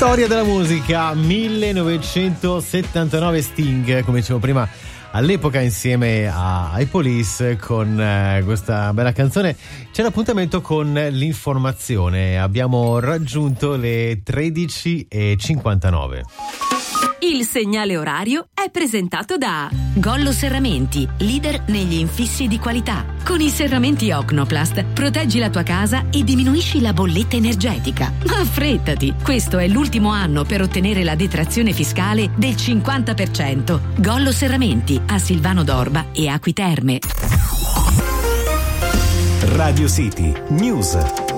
Storia della musica, 1979, Sting, come dicevo prima, all'epoca insieme ai Police con questa bella canzone. C'è l'appuntamento con l'informazione, abbiamo raggiunto le 13:59. Il segnale orario è presentato da Gollo Serramenti, leader negli infissi di qualità. Con i serramenti Ocnoplast proteggi la tua casa e diminuisci la bolletta energetica. Ma affrettati, questo è l'ultimo anno per ottenere la detrazione fiscale del 50%. Gollo Serramenti a Silvano d'Orba e Acqui Terme. Radio City News.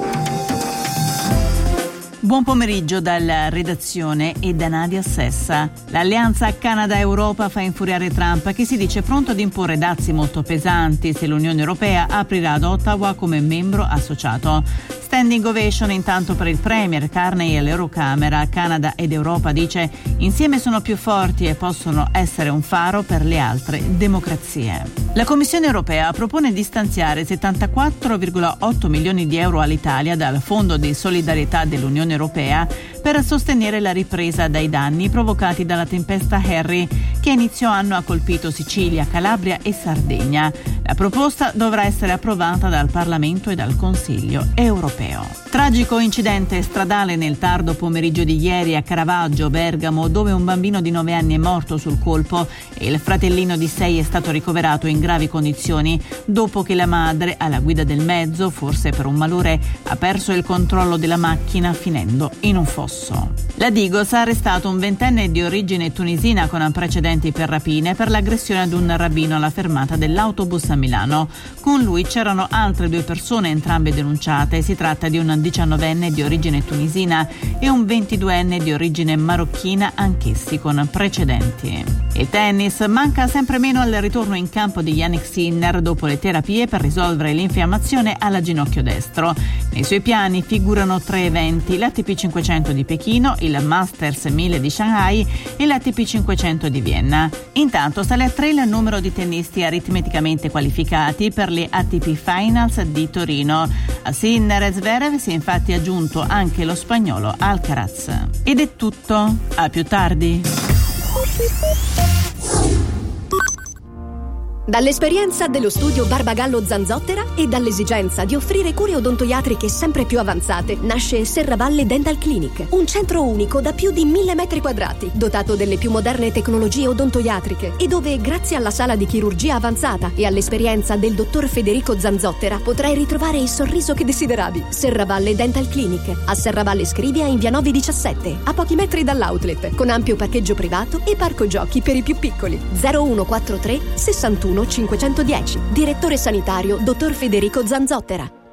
Buon pomeriggio dalla redazione e da Nadia Sessa. L'alleanza Canada-Europa fa infuriare Trump, che si dice pronto ad imporre dazi molto pesanti se l'Unione Europea aprirà ad Ottawa come membro associato. Standing ovation intanto per il Premier Carney all'Eurocamera. Canada ed Europa, dice, insieme sono più forti e possono essere un faro per le altre democrazie. La Commissione Europea propone di stanziare 74,8 milioni di euro all'Italia dal Fondo di solidarietà dell'Unione Europea per sostenere la ripresa dai danni provocati dalla tempesta Harry, che a inizio anno ha colpito Sicilia, Calabria e Sardegna. La proposta dovrà essere approvata dal Parlamento e dal Consiglio europeo. Tragico incidente stradale nel tardo pomeriggio di ieri a Caravaggio, Bergamo, dove un bambino di 9 anni è morto sul colpo e il fratellino di 6 è stato ricoverato in gravi condizioni dopo che la madre, alla guida del mezzo, forse per un malore, ha perso il controllo della macchina finendo in un fosso. La Digos ha arrestato un 20enne di origine tunisina con precedenti per rapine per l'aggressione ad un rabbino alla fermata dell'autobus a Milano. Con lui c'erano altre 2 persone, entrambe denunciate. Si tratta di un 19enne di origine tunisina e un 22enne di origine marocchina, anch'essi con precedenti. Il tennis, manca sempre meno al ritorno in campo di Jannik Sinner dopo le terapie per risolvere l'infiammazione alla ginocchio destro. Nei suoi piani figurano 3 eventi: l'ATP 500 di Pechino, il Masters 1000 di Shanghai e l'ATP 500 di Vienna. Intanto sale a 3 il numero di tennisti aritmeticamente qualificati per le ATP Finals di Torino. A Sinner e Zverev si è infatti aggiunto anche lo spagnolo Alcaraz. Ed è tutto, a più tardi. Dall'esperienza dello studio Barbagallo Zanzottera e dall'esigenza di offrire cure odontoiatriche sempre più avanzate nasce Serravalle Dental Clinic, un centro unico da più di 1000 metri quadrati, dotato delle più moderne tecnologie odontoiatriche e dove, grazie alla sala di chirurgia avanzata e all'esperienza del dottor Federico Zanzottera, potrai ritrovare il sorriso che desideravi. Serravalle Dental Clinic, a Serravalle Scrivia in via 917, a pochi metri dall'outlet, con ampio parcheggio privato e parco giochi per i più piccoli. 0143 61 510. Direttore sanitario dottor Federico Zanzottera.